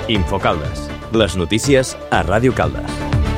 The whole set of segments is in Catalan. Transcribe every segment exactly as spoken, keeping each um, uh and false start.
Infocaldes. Les notícies a Ràdio Caldes.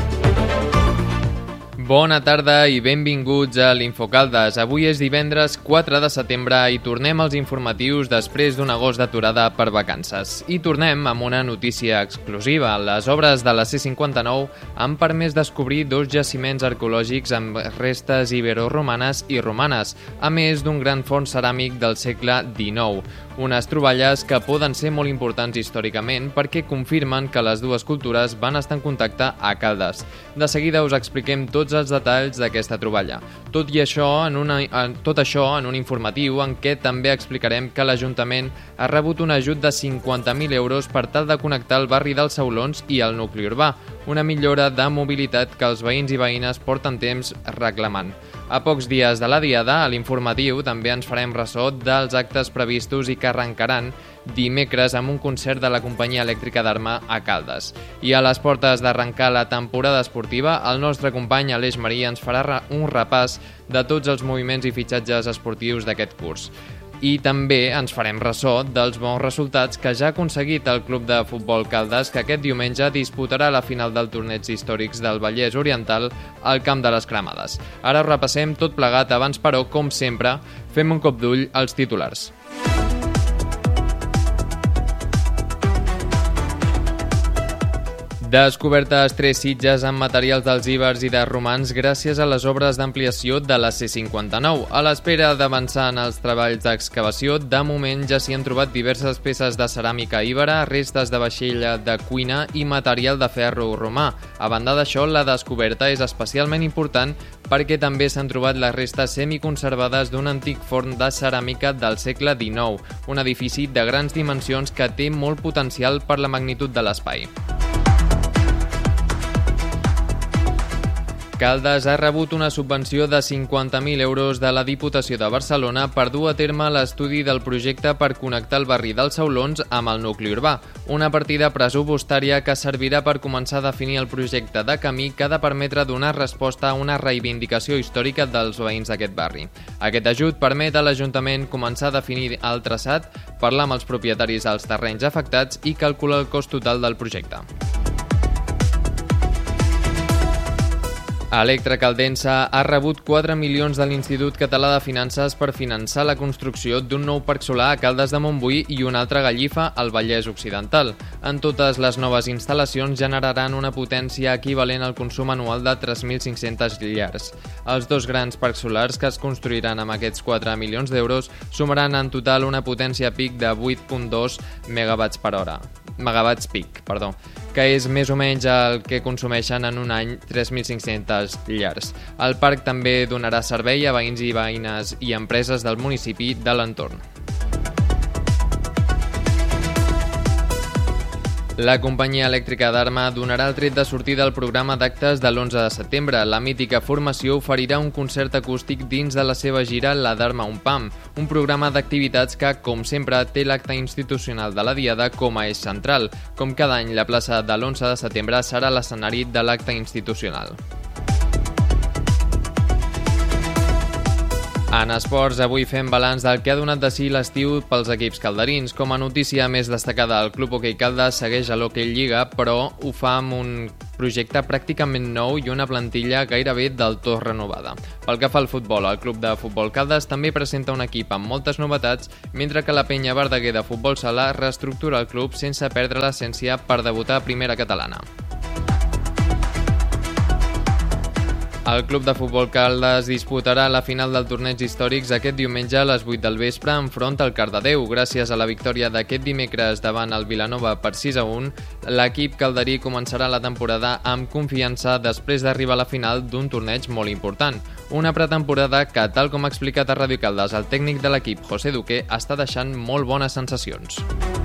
Bona tarda i benvinguts a l'Infocaldes. Avui és divendres quatre de setembre i tornem als informatius després d'un agost d'aturada per vacances. I tornem amb una notícia exclusiva. Les obres de la C cinquanta-nou han permès descobrir dos jaciments arqueològics amb restes ibero-romanes i romanes, a més d'un gran forn ceràmic del segle dinou. Unes troballes que poden ser molt importants històricament perquè confirmen que les dues cultures van estar en contacte a Caldes. De seguida us expliquem tots els detalls d'aquesta troballa. Tot i això, en una, en, tot això en un informatiu en què també explicarem que l'Ajuntament ha rebut un ajut de cinquanta mil euros per tal de connectar el barri dels Saulons i el nucli urbà, una millora de mobilitat que els veïns i veïnes porten temps reclamant. A pocs dies de la diada, a l'informatiu també ens farem ressò dels actes previstos i que arrencaran dimecres amb un concert de la companyia elèctrica d'Arma a Caldes. I a les portes d'arrencar la temporada esportiva, el nostre company Aleix Marí ens farà un repàs de tots els moviments i fitxatges esportius d'aquest curs. I també ens farem ressò dels bons resultats que ja ha aconseguit el Club de Futbol Caldes, que aquest diumenge disputarà la final del torneig històrics del Vallès Oriental al Camp de les Cremades. Ara ho repassem tot plegat, abans però, com sempre, fem un cop d'ull als titulars. Descobertes tres sitges amb materials dels ibers i de romans gràcies a les obres d'ampliació de la C cinquanta-nou. A l'espera d'avançar en els treballs d'excavació, de moment ja s'hi han trobat diverses peces de ceràmica íbera, restes de vaixella de cuina i material de ferro romà. A banda d'això, la descoberta és especialment important perquè també s'han trobat les restes semiconservades d'un antic forn de ceràmica del segle dinou, un edifici de grans dimensions que té molt potencial per la magnitud de l'espai. Caldes ha rebut una subvenció de cinquanta mil euros de la Diputació de Barcelona per dur a terme l'estudi del projecte per connectar el barri dels Saulons amb el nucli urbà, una partida pressupostària que servirà per començar a definir el projecte de camí que ha de permetre donar resposta a una reivindicació històrica dels veïns d'aquest barri. Aquest ajut permet a l'Ajuntament començar a definir el traçat, parlar amb els propietaris dels terrenys afectats i calcular el cost total del projecte. Electra Caldensa ha rebut quatre milions de l'Institut Català de Finances per finançar la construcció d'un nou parc solar a Caldes de Montbui i un altre a Gallifa, al Vallès Occidental. En totes les noves instal·lacions generaran una potència equivalent al consum anual de tres mil cinc-centes llars. Els dos grans parcs solars que es construiran amb aquests quatre milions d'euros sumaran en total una potència pic de vuit coma dos megawatts per hora. megawatts pic, perdó, que és més o menys el que consumeixen en un any tres mil cinc-centes llars. El parc també donarà servei a veïns i veïnes i empreses del municipi de l'entorn. La companyia elèctrica d'Arma donarà el tret de sortida al programa d'actes de l'onze de setembre. La mítica formació oferirà un concert acústic dins de la seva gira La d'Arma un Pam, un programa d'activitats que, com sempre, té l'acte institucional de la Diada com a eix central. Com cada any, la plaça de l'onze de setembre serà l'escenari de l'acte institucional. En esports, avui fem balanç del que ha donat de si l'estiu pels equips calderins. Com a notícia més destacada, el Club Hoquei Caldes segueix a l'Hoquei Lliga, però ho fa amb un projecte pràcticament nou i una plantilla gairebé del tot renovada. Pel que fa al futbol, el Club de Futbol Caldes també presenta un equip amb moltes novetats, mentre que la Penya Verdaguer de Futbol Sala reestructura el club sense perdre l'essència per debutar a primera catalana. El Club de Futbol Caldes disputarà la final del torneig històrics aquest diumenge a les vuit del vespre enfront al Cardedeu. Gràcies a la victòria d'aquest dimecres davant el Vilanova per sis a un, l'equip calderí començarà la temporada amb confiança després d'arribar a la final d'un torneig molt important. Una pretemporada que, tal com ha explicat a Ràdio Caldes el tècnic de l'equip, José Duque, està deixant molt bones sensacions.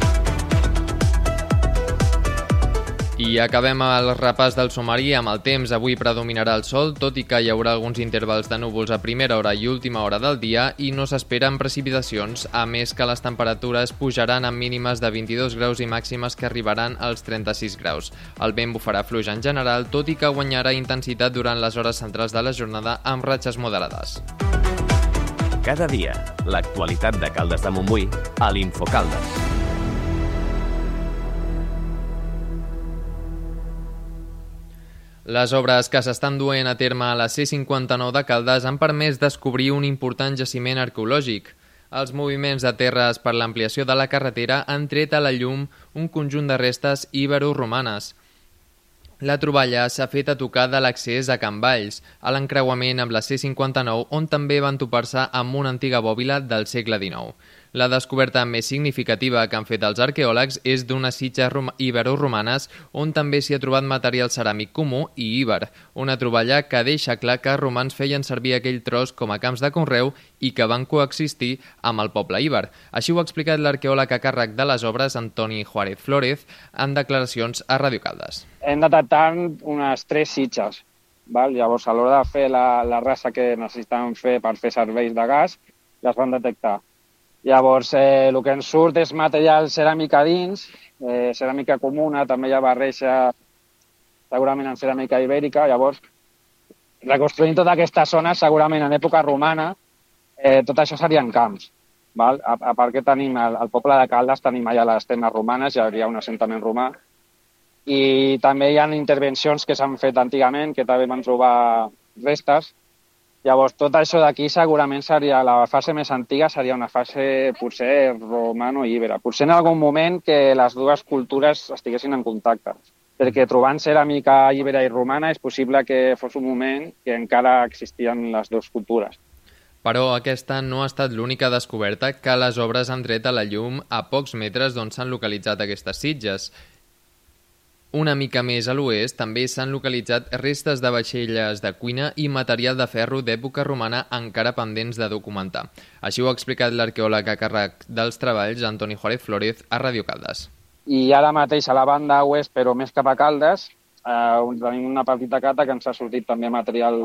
I acabem el repàs del sumari amb el temps. Avui predominarà el sol, tot i que hi haurà alguns intervals de núvols a primera hora i última hora del dia i no s'esperen precipitacions, a més que les temperatures pujaran amb mínimes de vint-i-dos graus i màximes que arribaran als trenta-sis graus. El vent bufarà fluix en general, tot i que guanyarà intensitat durant les hores centrals de la jornada amb ratxes moderades. Cada dia, l'actualitat de Caldes de Montbui a l'Infocaldes. Les obres que s'estan duent a terme a la C cinquanta-nou de Caldes han permès descobrir un important jaciment arqueològic. Els moviments de terres per l'ampliació de la carretera han tret a la llum un conjunt de restes ibero-romanes. La troballa s'ha fet a tocar de l'accés a Can Valls, a l'encreuament amb la C cinquanta-nou, on també van topar-se amb una antiga bòbila del segle dinou. La descoberta més significativa que han fet els arqueòlegs és d'unes sitges ibero-romanes on també s'hi ha trobat material ceràmic comú i íber, una troballa que deixa clar que els romans feien servir aquell tros com a camps de conreu i que van coexistir amb el poble íber. Així ho ha explicat l'arqueòleg a càrrec de les obres, Antoni Juárez Flórez, en declaracions a Ràdio Caldes. Hem detectat unes tres sitges. Val? Llavors, a l'hora de fer la, la raça que necessitàvem fer per fer serveis de gas, les van detectar. Llavors, eh, el que ens surt és material ceràmica dins, eh, ceràmica comuna, també hi ha barreja segurament en ceràmica ibèrica. Llavors, reconstruint tota aquesta zona, segurament en època romana, eh, tot això serien camps. Val? A, a part que tenim el, el poble de Caldes, tenim allà les termes romanes, hi hauria un assentament romà, i també hi ha intervencions que s'han fet antigament, que també van trobar restes. Llavors, tot això d'aquí segurament seria, la fase més antiga seria una fase potser romano-íbera. Potser en algun moment que les dues cultures estiguessin en contacte. Perquè trobant ceràmica íbera i romana és possible que fos un moment que encara existien les dues cultures. Però aquesta no ha estat l'única descoberta que les obres han tret a la llum a pocs metres d'on s'han localitzat aquestes sitges. Una mica més a l'oest també s'han localitzat restes de vaixelles de cuina i material de ferro d'època romana encara pendents de documentar. Així ho ha explicat l'arqueòleg a càrrec dels treballs, Antoni Juárez Flórez, a Ràdio Caldes. I ara mateix a la banda oest, però més cap a Caldes, eh, tenim una petita cata que ens ha sortit també material,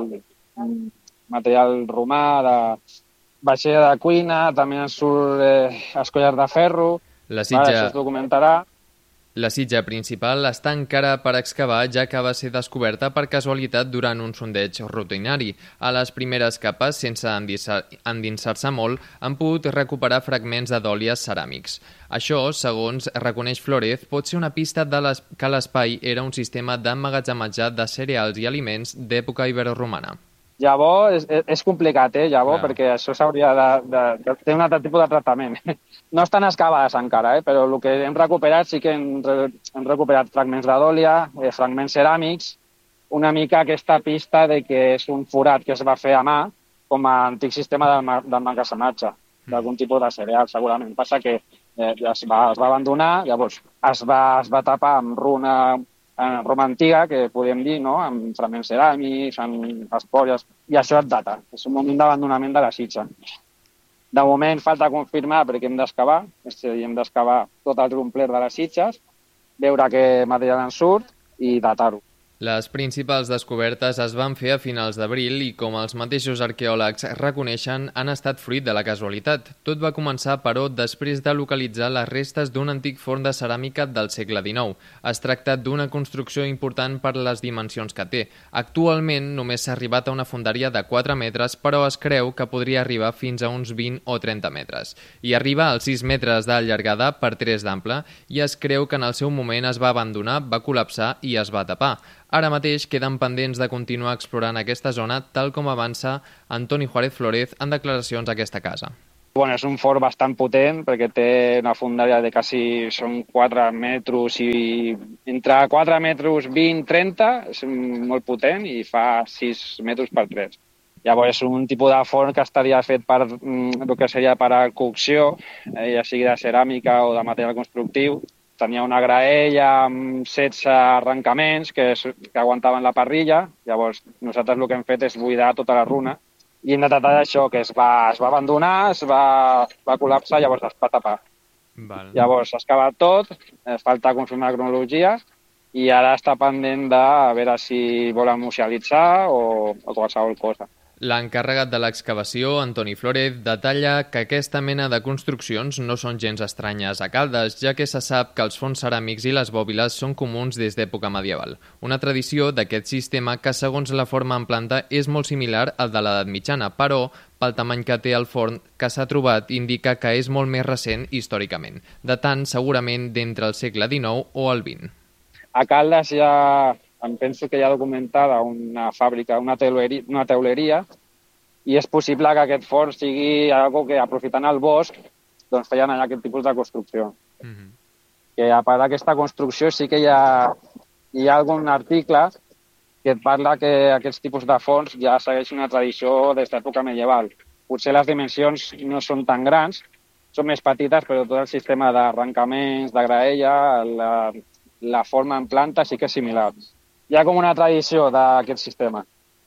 material romà, de vaixella de cuina, també ens surt eh, escollars de ferro. La sitja... Vale, això es documentarà. La sitja principal està encara per excavar, ja que va ser descoberta per casualitat durant un sondeig rutinari. A les primeres capes, sense endinsar-se molt, han pogut recuperar fragments de dòlies ceràmics. Això, segons reconeix Flórez, pot ser una pista de les... que l'espai era un sistema d'emmagatzematge de cereals i aliments d'època iberoromana. Llavors, és, és complicat, eh, llavors, Clar. perquè això s'hauria de, de, de tenir un altre tipus de tractament. No estan excavades encara, eh, però el que hem recuperat sí que hem, hem recuperat fragments de dòlia, eh, fragments ceràmics, una mica aquesta pista de que és un forat que es va fer a mà com a antic sistema d'emmagatzematge d'algun tipus de cereal, segurament. Passa que eh, es, va, es va abandonar, llavors es va, es va tapar amb runa en Roma antiga, que podem dir, no?, amb fragments ceràmics, amb espolles, i això et data. És un moment d'abandonament de la sitja. De moment falta confirmar perquè hem d'excavar, és a dir, hem d'excavar tot el rumpler de les sitges, veure què material en surt i datar-ho. Les principals descobertes es van fer a finals d'abril i, com els mateixos arqueòlegs reconeixen, han estat fruit de la casualitat. Tot va començar, però, després de localitzar les restes d'un antic forn de ceràmica del segle dinou. Es tracta d'una construcció important per les dimensions que té. Actualment només s'ha arribat a una fondària de quatre metres, però es creu que podria arribar fins a uns vint o trenta metres. I arriba als sis metres de llargada per tres d'ample i es creu que en el seu moment es va abandonar, va col·lapsar i es va tapar. Ara mateix queden pendents de continuar explorant aquesta zona, tal com avança Antoni Juárez Flórez en declaracions a aquesta casa. Bueno, és un fort bastant potent perquè té una fondària de quasi són quatre metres i entre quatre metres vint trenta és molt potent i fa sis metres per tres. Llavors és un tipus de forn que estaria fet per el que seria per a cocció, eh, ja sigui de ceràmica o de material constructiu. Tenia una graella amb setze arrencaments que, es, que aguantaven la parrilla. Llavors, nosaltres el que hem fet és buidar tota la runa i hem detectat això, que es va, es va abandonar, es va, va col·lapsar, llavors es va tapar. Val. Llavors s'ha excavat tot, eh, falta confirmar la cronologia i ara està pendent de veure si volen musealitzar o, o qualsevol cosa. L'encarregat de l'excavació, Antoni Flórez, detalla que aquesta mena de construccions no són gens estranyes a Caldes, ja que se sap que els forns ceràmics i les bòbiles són comuns des d'època medieval. Una tradició d'aquest sistema que, segons la forma en planta, és molt similar al de l'edat mitjana, però, pel tamany que té el forn que s'ha trobat, indica que és molt més recent històricament, datant segurament d'entre el segle dinou o el vint. A Caldes hi ha em penso que hi ha documentada una fàbrica, una teuleria, una teuleria i és possible que aquest forn sigui algo que, aprofitant el bosc, doncs feien allà aquest tipus de construcció. Mm-hmm. Que a part d'aquesta construcció sí que hi ha, hi ha algun article que et parla que aquests tipus de forns ja segueixen una tradició des d'època medieval. Potser les dimensions no són tan grans, són més petites, però tot el sistema d'arrencaments, de graella, la, la forma en planta sí que és similar. Hi ha com una tradició d'aquest sistema,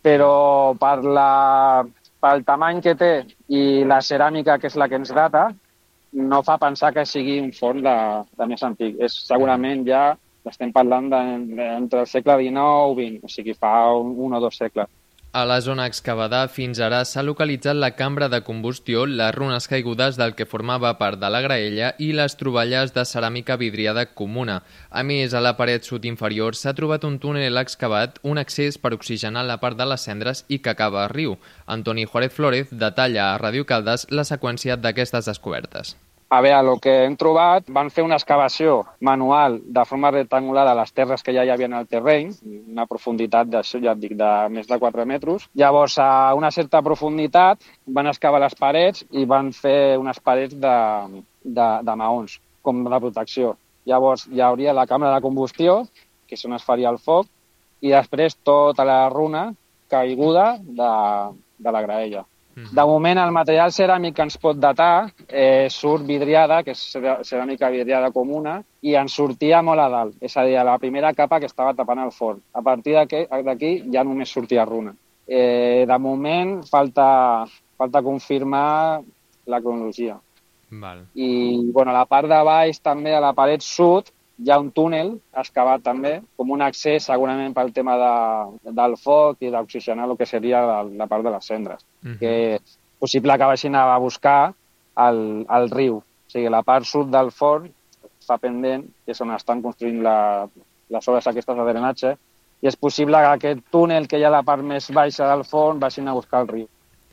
però per la, pel tamany que té i la ceràmica, que és la que ens data, no fa pensar que sigui un forn de, de més antic. És segurament ja, estem parlant de, de, entre el segle dinou i vint, o sigui, fa un, un o dos segles. A la zona excavada fins ara s'ha localitzat la cambra de combustió, les runes caigudes del que formava part de la graella i les troballes de ceràmica vidriada comuna. A més, a la paret sud inferior s'ha trobat un túnel excavat, un accés per oxigenar la part de les cendres i que acaba a riu. Antoni Juárez Flórez detalla a Ràdio Caldes la seqüència d'aquestes descobertes. A veure, el que hem trobat, van fer una excavació manual de forma rectangular a les terres que ja hi havia al terreny, una profunditat d'això, ja et dic, de més de quatre metres. Llavors, a una certa profunditat, van excavar les parets i van fer unes parets de, de, de maons, com de protecció. Llavors, hi hauria la cambra de combustió, que és on es faria el foc, i després tota la runa caiguda de, de la graella. De moment, el material ceràmic que ens pot datar eh, surt vidriada, que és ceràmica vidriada comuna, i ens sortia molt a dalt, és a dir, a la primera capa que estava tapant el forn. A partir d'aquí ja només sortia runa. Eh, de moment, falta, falta confirmar la cronologia. Val. I bueno, a la part de baix, també a la paret sud, hi ha un túnel excavat també, com un accés segurament pel tema de, del foc i d'oxigenar el que seria la, la part de les cendres. Uh-huh. Que és possible que vagin a buscar el, el riu. O sigui, la part sud del forn fa pendent, que és on estan construint la, les obres aquestes de drenatge, i és possible que aquest túnel que hi ha a la part més baixa del forn vagin a buscar el riu.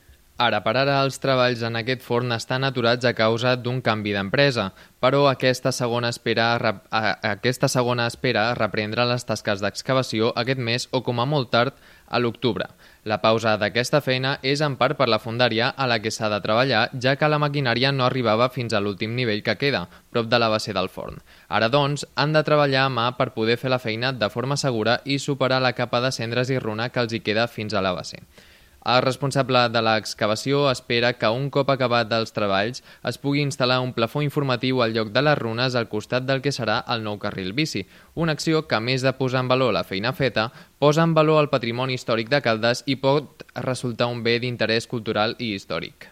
Ara per ara, els treballs en aquest forn estan aturats a causa d'un canvi d'empresa, però aquesta segona espera a, a, aquesta segona espera a reprendre les tasques d'excavació aquest mes o com a molt tard a l'octubre. La pausa d'aquesta feina és en part per la fondària a la que s'ha de treballar, ja que la maquinària no arribava fins a l'últim nivell que queda, prop de la base del forn. Ara, doncs, han de treballar a mà per poder fer la feina de forma segura i superar la capa de cendres i runa que els hi queda fins a la base. El responsable de l'excavació espera que un cop acabat els treballs es pugui instal·lar un plafó informatiu al lloc de les runes al costat del que serà el nou carril bici, una acció que, a més de posar en valor la feina feta, posa en valor el patrimoni històric de Caldes i pot resultar un bé d'interès cultural i històric.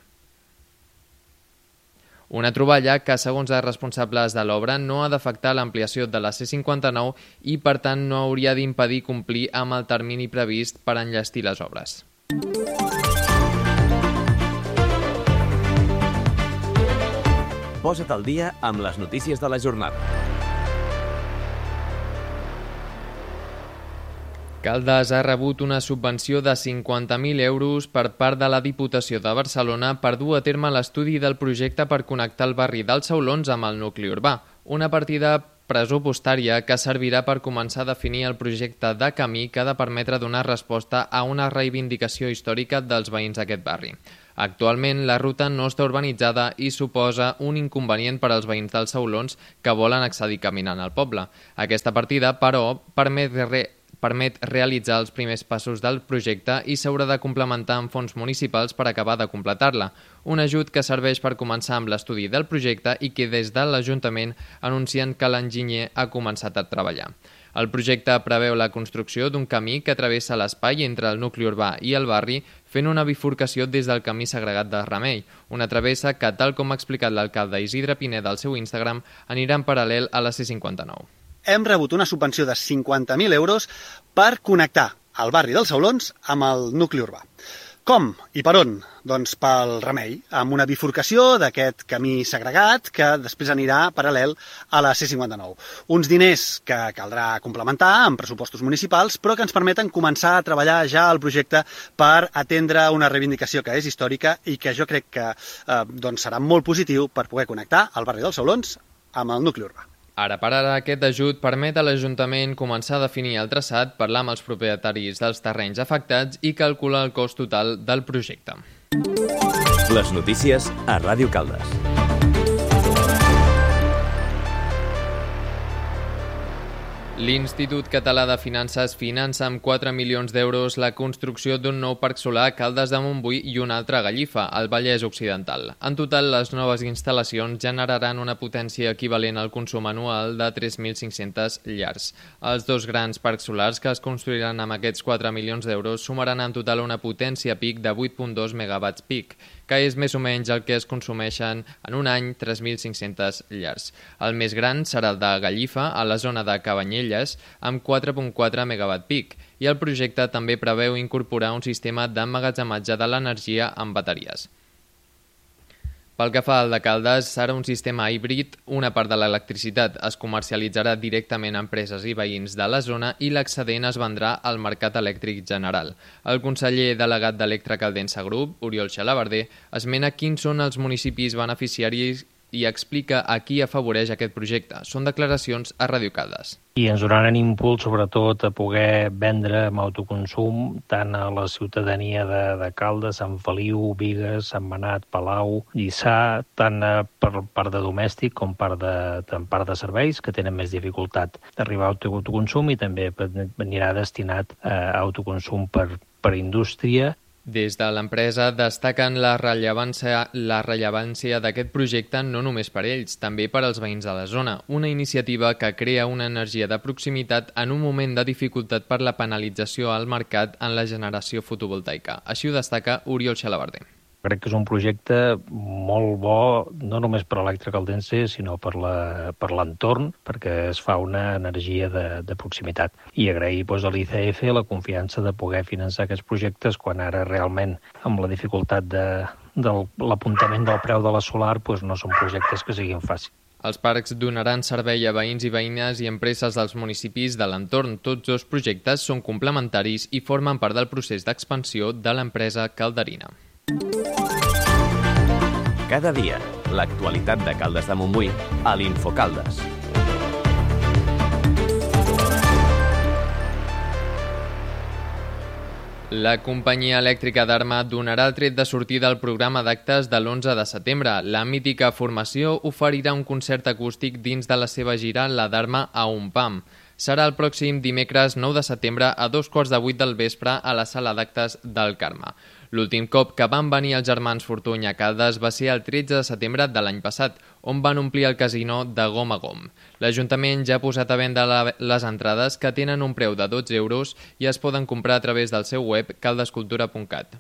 Una troballa que, segons els responsables de l'obra, no ha d'afectar l'ampliació de la C cinquanta-nou i, per tant, no hauria d'impedir complir amb el termini previst per enllestir les obres. Posa't al dia amb les notícies de la jornada. Caldes ha rebut una subvenció de cinquanta mil euros per part de la Diputació de Barcelona per dur a terme l'estudi del projecte per connectar el barri dels Saulons amb el nucli urbà, una partida pressupostària que servirà per començar a definir el projecte de camí que ha de permetre donar resposta a una reivindicació històrica dels veïns d'aquest barri. Actualment, la ruta no està urbanitzada i suposa un inconvenient per als veïns dels Saulons que volen accedir caminant al poble. Aquesta partida, però, permet re permet realitzar els primers passos del projecte i s'haurà de complementar amb fons municipals per acabar de completar-la. Un ajut que serveix per començar amb l'estudi del projecte i que des de l'Ajuntament anuncien que l'enginyer ha començat a treballar. El projecte preveu la construcció d'un camí que travessa l'espai entre el nucli urbà i el barri, fent una bifurcació des del camí segregat de Remei, una travessa que, tal com ha explicat l'alcalde Isidre Pineda al seu Instagram, anirà en paral·lel a la C cinquanta-nou. Hem rebut una subvenció de cinquanta mil euros per connectar el barri dels Saulons amb el nucli urbà. Com i per on? Doncs pel Remei, amb una bifurcació d'aquest camí segregat que després anirà paral·lel a la C cinquanta-nou. Uns diners que caldrà complementar amb pressupostos municipals, però que ens permeten començar a treballar ja el projecte per atendre una reivindicació que és històrica i que jo crec que eh, doncs serà molt positiu per poder connectar el barri dels Saulons amb el nucli urbà. Ara per ara, aquest ajut permet a l'Ajuntament començar a definir el traçat, parlar amb els propietaris dels terrenys afectats i calcular el cost total del projecte. Les notícies a Ràdio Caldes. L'Institut Català de Finances finança amb quatre milions d'euros la construcció d'un nou parc solar a Caldes de Montbui i un altre a Gallifa, al Vallès Occidental. En total, les noves instal·lacions generaran una potència equivalent al consum anual de tres mil cinc-centes llars. Els dos grans parcs solars que es construiran amb aquests quatre milions d'euros sumaran en total una potència pic de vuit coma dos megawatts pic, que és més o menys el que es consumeixen en un any tres mil cinc-centes llars. El més gran serà el de Gallifa, a la zona de Cabanyelles, amb quatre coma quatre megawatt pic, i el projecte també preveu incorporar un sistema d'emmagatzematge de l'energia amb bateries. Pel que fa al de Caldes, serà un sistema híbrid. Una part de l'electricitat es comercialitzarà directament a empreses i veïns de la zona i l'excedent es vendrà al mercat elèctric general. El conseller delegat d'Electra Caldensa Group, Oriol Xalabarder, esmena quins són els municipis beneficiaris i explica a qui afavoreix aquest projecte. Són declaracions a Ràdio Caldes. I ens donaran impuls, sobretot, a poder vendre amb autoconsum tant a la ciutadania de, de Caldes, Sant Feliu, Bigues, Sant Manat, Palau, Lliçà, tant per part de domèstic com part de, tant part de serveis, que tenen més dificultat d'arribar a autoconsum, i també anirà destinat a autoconsum per, per indústria. Des de l'empresa destaquen la rellevància, la rellevància d'aquest projecte no només per ells, també per als veïns de la zona. Una iniciativa que crea una energia de proximitat en un moment de dificultat per la penalització al mercat en la generació fotovoltaica. Així ho destaca Oriol Xalabarder. Crec que és un projecte molt bo, no només per Electra Caldense, sinó per la, per l'entorn, perquè es fa una energia de, de proximitat. I agrair doncs, a l'I C F la confiança de poder finançar aquests projectes quan ara realment, amb la dificultat de, de l'apuntament del preu de la solar, doncs, no són projectes que siguin fàcils. Els parcs donaran servei a veïns i veïnes i empreses dels municipis de l'entorn. Tots dos projectes són complementaris i formen part del procés d'expansió de l'empresa calderina. Cada dia, l'actualitat de Caldes de Montbui a l'Infocaldes. La companyia elèctrica d'Arma donarà el tret de sortida al programa d'actes de l'onze de setembre. La mítica formació oferirà un concert acústic dins de la seva gira La d'Arma a un pam. Serà el pròxim dimecres nou de setembre a dos quarts de vuit del vespre a la sala d'actes del Carme. L'últim cop que van venir els germans Fortuny a Caldes va ser el tretze de setembre de l'any passat, on van omplir el casino de gom a gom. L'Ajuntament ja ha posat a venda les entrades, que tenen un preu de dotze euros i es poden comprar a través del seu web caldescultura punt cat.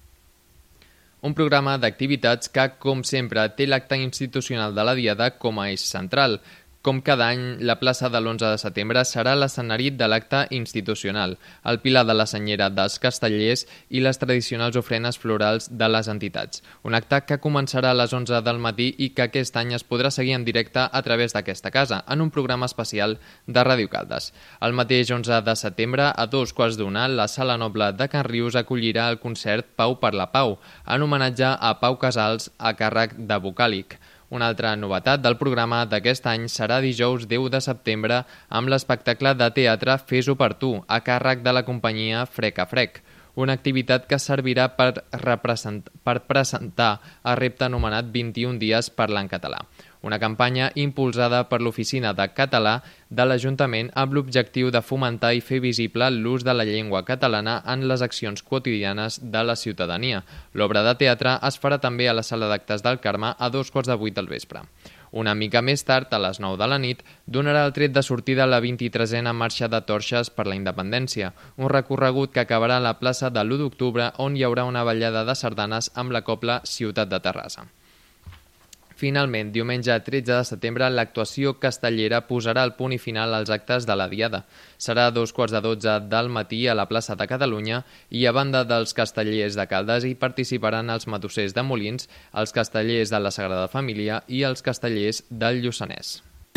Un programa d'activitats que, com sempre, té l'acte institucional de la Diada com a eix central. Com cada any, la plaça de l'onze de setembre serà l'escenari de l'acte institucional, el pilar de la senyera dels castellers i les tradicionals ofrenes florals de les entitats. Un acte que començarà a les onze del matí i que aquest any es podrà seguir en directe a través d'aquesta casa, en un programa especial de Ràdio Caldes. El mateix onze de setembre, a dos quarts d'una, la Sala Noble de Can Rius acollirà el concert Pau per la Pau, en homenatge a Pau Casals a càrrec de Vocàlic. Una altra novetat del programa d'aquest any serà dijous deu de setembre amb l'espectacle de teatre Fes-ho per tu, a càrrec de la companyia Frec a Frec, una activitat que servirà per, per presentar el repte anomenat vint-i-un dies parlant català, una campanya impulsada per l'Oficina de Català de l'Ajuntament amb l'objectiu de fomentar i fer visible l'ús de la llengua catalana en les accions quotidianes de la ciutadania. L'obra de teatre es farà també a la Sala d'Actes del Carme a dos quarts de vuit del vespre. Una mica més tard, a les nou de la nit, donarà el tret de sortida a la vint-i-tresena Marxa de Torxes per la Independència, un recorregut que acabarà a la plaça de l'u d'octubre, on hi haurà una ballada de sardanes amb la cobla Ciutat de Terrassa. Finalment, diumenge tretze de setembre, l'actuació castellera posarà el punt i final als actes de la Diada. Serà a dos quarts de dotze del matí a la plaça de Catalunya i a banda dels castellers de Caldes hi participaran els matossers de Molins, els castellers de la Sagrada Família i els castellers del Lluçanès.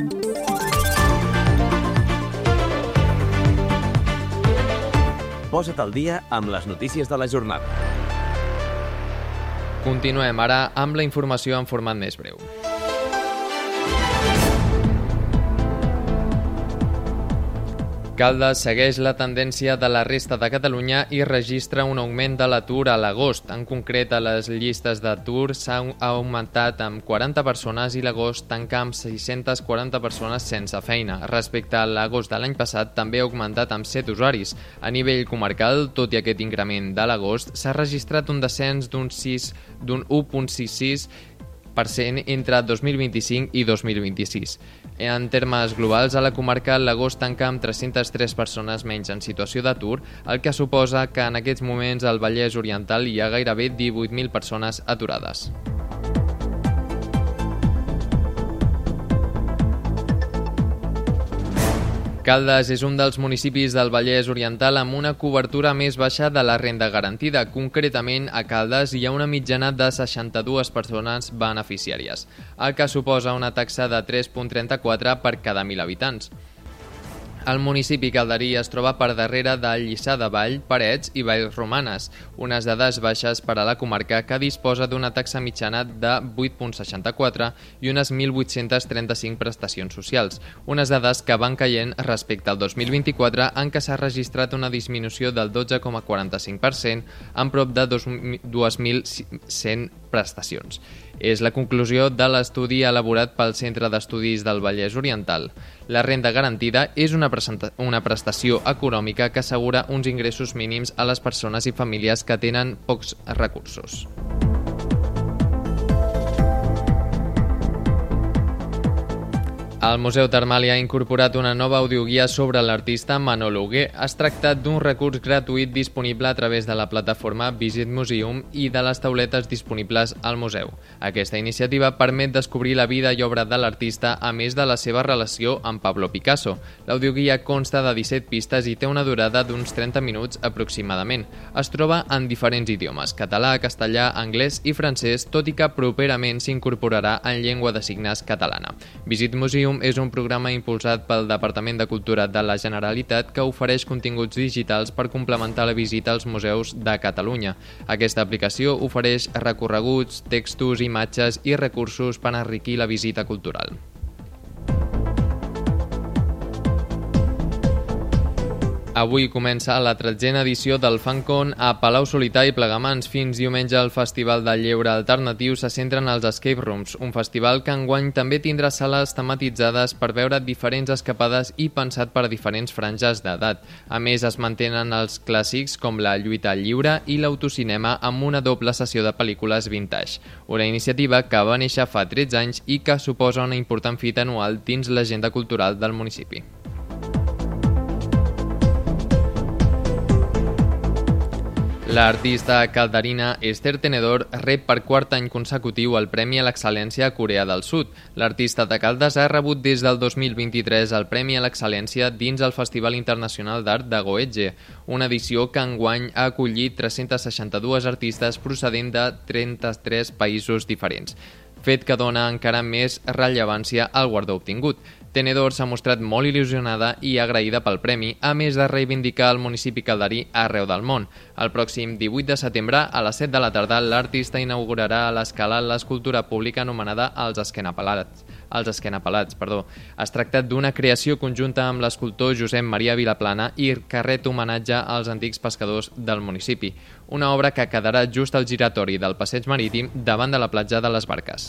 Posa't al dia amb les notícies de la jornada. Continuem ara amb la informació en format més breu. Caldes segueix la tendència de la resta de Catalunya i registra un augment de l'atur a l'agost. En concret, a les llistes d'atur s'ha augmentat amb quaranta persones i l'agost tanca amb sis-centes quaranta persones sense feina. Respecte a l'agost de l'any passat, també ha augmentat amb set usuaris. A nivell comarcal, tot i aquest increment de l'agost, s'ha registrat un descens d'un d'un u coma seixanta sis per cent entre dos mil vint-i-cinc i dos mil vint-i-sis. En termes globals, a la comarca l'agost tanca amb tres-centes tres persones menys en situació d'atur, el que suposa que en aquests moments al Vallès Oriental hi ha gairebé divuit mil persones aturades. Caldes és un dels municipis del Vallès Oriental amb una cobertura més baixa de la renda garantida. Concretament, a Caldes hi ha una mitjana de seixanta-dues persones beneficiàries, el que suposa una taxa de tres coma trenta-quatre per cada mil habitants. El municipi calderí es troba per darrere de Lliçà de Vall, Parets i Vallromanes, unes dades baixes per a la comarca que disposa d'una taxa mitjana de vuit coma seixanta-quatre i unes mil vuit-centes trenta-cinc prestacions socials, unes dades que van caient respecte al dos mil vint-i-quatre en què s'ha registrat una disminució del dotze coma quaranta-cinc per cent en prop de dos mil cent prestacions. És la conclusió de l'estudi elaborat pel Centre d'Estudis del Vallès Oriental. La renda garantida és una, una prestació econòmica que assegura uns ingressos mínims a les persones i famílies que tenen pocs recursos. El Museu Termàlia ha incorporat una nova audioguia sobre l'artista Manolo Hugué. Es tracta d'un recurs gratuït disponible a través de la plataforma Visit Museum i de les tauletes disponibles al museu. Aquesta iniciativa permet descobrir la vida i obra de l'artista a més de la seva relació amb Pablo Picasso. L'audioguia consta de disset pistes i té una durada d'uns trenta minuts aproximadament. Es troba en diferents idiomes, català, castellà, anglès i francès, tot i que properament s'incorporarà en llengua de signes catalana. Visit Museum és un programa impulsat pel Departament de Cultura de la Generalitat que ofereix continguts digitals per complementar la visita als museus de Catalunya. Aquesta aplicació ofereix recorreguts, textos, imatges i recursos per enriquir la visita cultural. Avui comença la tretzena edició del FanCon a Palau-solità i Plegamans. Fins diumenge el Festival del Lleure Alternatiu se centra en els escape rooms, un festival que enguany també tindrà sales tematitzades per veure diferents escapades i pensat per a diferents franges d'edat. A més, es mantenen els clàssics com la lluita al lliure i l'autocinema amb una doble sessió de pel·lícules vintage. Una iniciativa que va néixer fa tretze anys i que suposa una important fita anual dins l'agenda cultural del municipi. L'artista calderina Esther Tenedor rep per quart any consecutiu el Premi a l'Excel·lència a Corea del Sud. L'artista de Caldes ha rebut des del dos mil vint-i-tres el Premi a l'Excel·lència dins el Festival Internacional d'Art de Goethe, una edició que enguany ha acollit tres-centes seixanta-dues artistes procedent de trenta-tres països diferents, fet que dona encara més rellevància al guardó obtingut. Tenedor s'ha mostrat molt il·lusionada i agraïda pel premi, a més de reivindicar el municipi calderí arreu del món. El pròxim divuit de setembre, a les set de la tarda, l'artista inaugurarà a l'Escala l'escultura pública anomenada Els Esquenapelats. Els Esquenapelats, perdó. Es tracta d'una creació conjunta amb l'escultor Josep Maria Vilaplana i que ret homenatge als antics pescadors del municipi. Una obra que quedarà just al giratori del passeig marítim davant de la platja de les Barques.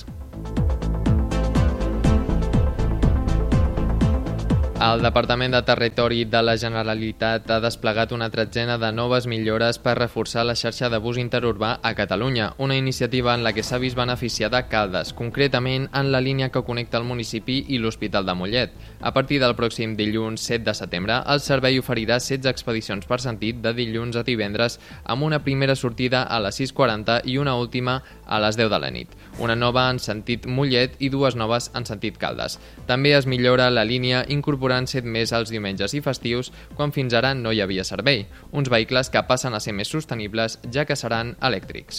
El Departament de Territori de la Generalitat ha desplegat una tretzena de noves millores per reforçar la xarxa de bus interurbà a Catalunya, una iniciativa en la que s'ha vist beneficiada Caldes, concretament en la línia que connecta el municipi i l'Hospital de Mollet. A partir del pròxim dilluns set de setembre, el servei oferirà setze expedicions per sentit de dilluns a divendres amb una primera sortida a les sis quaranta i una última a les deu de la nit. Una nova en sentit Mollet i dues noves en sentit Caldes. També es millora la línia incorporant set més els diumenges i festius, quan fins ara no hi havia servei. Uns vehicles que passen a ser més sostenibles, ja que seran elèctrics.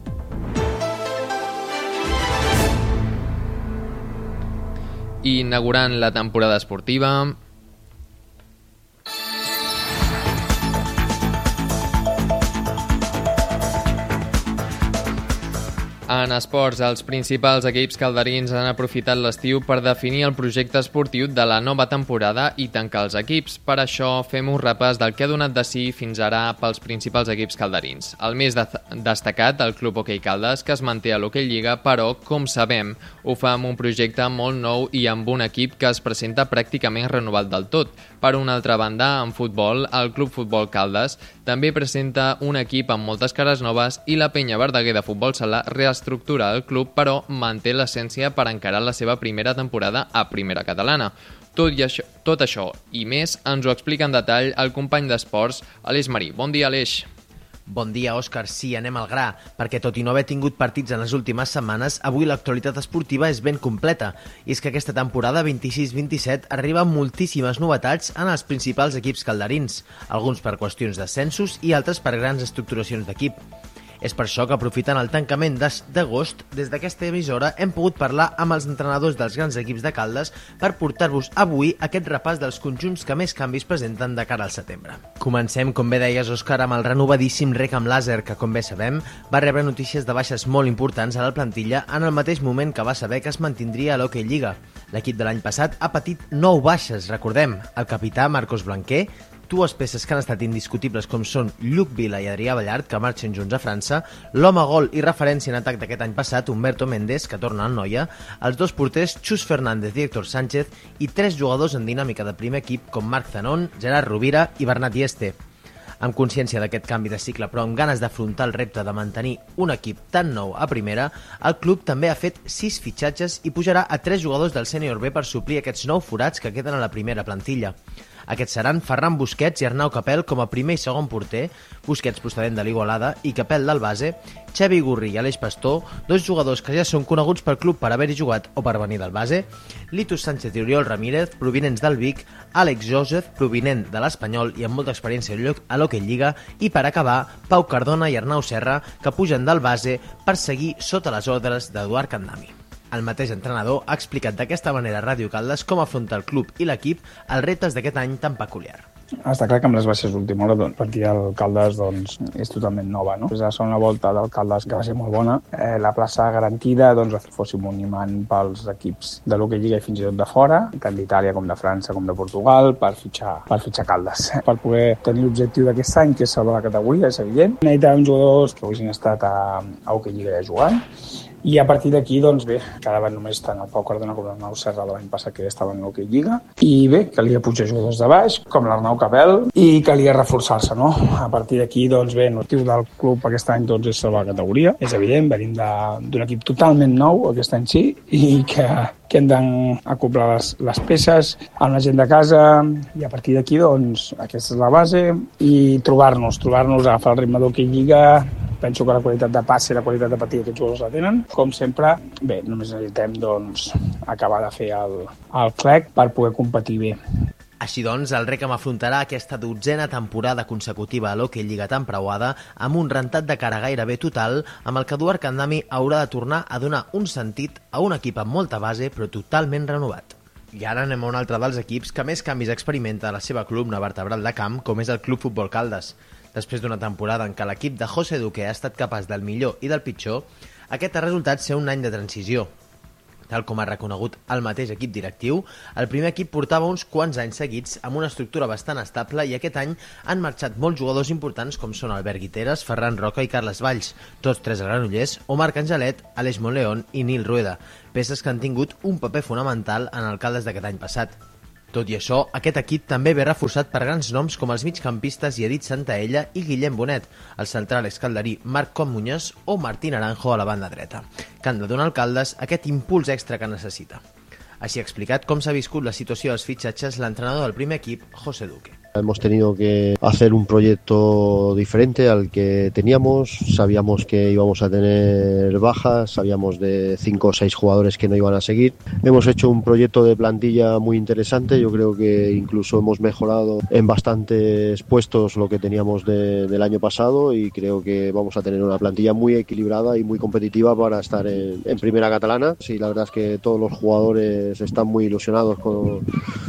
I inaugurant la temporada esportiva, En esports, els principals equips calderins han aprofitat l'estiu per definir el projecte esportiu de la nova temporada i tancar els equips. Per això fem un repàs del que ha donat de si fins ara pels principals equips calderins. El més de destacat, el Club Hoquei Caldes, que es manté a l'Hoquei Lliga, però, com sabem, ho fa amb un projecte molt nou i amb un equip que es presenta pràcticament renovat del tot. Per una altra banda, en futbol, el Club Futbol Caldes també presenta un equip amb moltes cares noves i la Penya Verdaguer de Futbol Sala reestructura el club, però manté l'essència per encarar la seva primera temporada a Primera Catalana. Tot, i això, tot això i més ens ho explica en detall el company d'esports, Aleix Marí. Bon dia, Aleix. Bon dia, Òscar. Sí, anem al gra, perquè tot i no haver tingut partits en les últimes setmanes, avui l'actualitat esportiva és ben completa. I és que aquesta temporada vint-i-sis vint-i-set arriba amb moltíssimes novetats en els principals equips calderins, alguns per qüestions d'ascensos i altres per grans estructuracions d'equip. És per això que, aprofitant el tancament d'agost, des d'aquesta emissora hem pogut parlar amb els entrenadors dels grans equips de Caldes per portar-vos avui aquest repàs dels conjunts que més canvis presenten de cara al setembre. Comencem, com bé deies, Òscar, amb el renovadíssim Recam Làser, que, com bé sabem, va rebre notícies de baixes molt importants a la plantilla en el mateix moment que va saber que es mantindria a l'Hoquei Lliga. L'equip de l'any passat ha patit nou baixes, recordem, el capità Marcos Blanquer, dues peces que han estat indiscutibles com són Lluc Vila i Adrià Ballart, que marxen junts a França, l'home gol i referència en atac d'aquest any passat, Humberto Méndez, que torna al Noia, els dos porters Xus Fernández i Héctor Sánchez i tres jugadors en dinàmica de primer equip com Marc Zanon, Gerard Rovira i Bernat Ieste. Amb consciència d'aquest canvi de cicle, però amb ganes d'afrontar el repte de mantenir un equip tan nou a primera, el club també ha fet sis fitxatges i pujarà a tres jugadors del sènior B per suplir aquests nou forats que queden a la primera plantilla. Aquests seran Ferran Busquets i Arnau Capel com a primer i segon porter, Busquets procedent de l'Igualada i Capel del base, Xavi Gurri i Aleix Pastor, dos jugadors que ja són coneguts pel club per haver-hi jugat o per venir del base, Litus Sánchez i Oriol Ramírez, provinents del Vic, Àlex Joseph, provinent de l'Espanyol i amb molta experiència a l'Hoquei Lliga, i per acabar, Pau Cardona i Arnau Serra, que pugen del base per seguir sota les ordres d'Eduard Candami. El mateix entrenador ha explicat d'aquesta manera a Ràdio Caldes com afronta el club i l'equip els reptes d'aquest any tan peculiar. Està clar que amb les baixes d'última hora, doncs, perquè el Caldes doncs, és totalment nova. No? La segona volta del Caldes, que va ser molt bona, eh, la plaça garantida, doncs, va fer fóssim un imant pels equips de l'Hoquei Lliga i fins i tot de fora, tant d'Itàlia com de França com de Portugal, per fitxar, per fitxar Caldes. Per poder tenir l'objectiu d'aquest any, que és salvar la categoria, és evident. Necessitàvem jugadors que haguessin estat a, a Hoquei Lliga ja jugant, i a partir d'aquí, doncs bé, quedaven només tant el Pau Cardona com l'Arnau Serra de l'any passat, que ja estaven en l'Hoquei Lliga, i bé, calia pujar jugadors de baix, com l'Arnau Capel, i calia reforçar-se, no? A partir d'aquí, doncs bé, l'objectiu del club aquest any doncs, és salvar la categoria. És evident, venim d'un equip totalment nou, aquest any sí, i que, que hem d'acoplar les, les peces amb la gent de casa, i a partir d'aquí, doncs, aquesta és la base, i trobar-nos, trobar-nos, agafar el ritme d'Hoquei Lliga. Penso que la qualitat de passe i la qualitat de patir aquests jugadors la tenen. Com sempre, bé, només necessitem doncs, acabar de fer el, el clec per poder competir bé. Així doncs, el Recam afrontarà aquesta dotzena temporada consecutiva a l'Hoquei Lliga tan preuada amb un rentat de cara gairebé total, amb el que Eduard Candami haurà de tornar a donar un sentit a un equip amb molta base però totalment renovat. I ara anem a un altre dels equips que més canvis experimenta a la seva columna vertebral de camp, com és el Club Futbol Caldes. Després d'una temporada en què l'equip de José Duque ha estat capaç del millor i del pitjor, aquest ha resultat ser un any de transició. Tal com ha reconegut el mateix equip directiu, el primer equip portava uns quants anys seguits amb una estructura bastant estable i aquest any han marxat molts jugadors importants com són Albert Guiteres, Ferran Roca i Carles Valls, tots tres a Granollers, o Marc Angelet, Aleix Monleón i Nil Rueda, peces que han tingut un paper fonamental en el Caldes d'aquest any passat. Tot i això, aquest equip també ve reforçat per grans noms com els migcampistes Edith Santaella i Guillem Bonet, el central escalderí Marc Commuñas o Martí Naranjo a la banda dreta, que han de donar al Caldes aquest impuls extra que necessita. Així ha explicat com s'ha viscut la situació dels fitxatges l'entrenador del primer equip, José Duque. Hemos tenido que hacer un proyecto diferente al que teníamos, sabíamos que íbamos a tener bajas, sabíamos de cinco o seis jugadores que no iban a seguir. Hemos hecho un proyecto de plantilla muy interesante, yo creo que incluso hemos mejorado en bastantes puestos lo que teníamos de, del año pasado y creo que vamos a tener una plantilla muy equilibrada y muy competitiva para estar en, en Primera Catalana. Sí, la verdad es que todos los jugadores están muy ilusionados con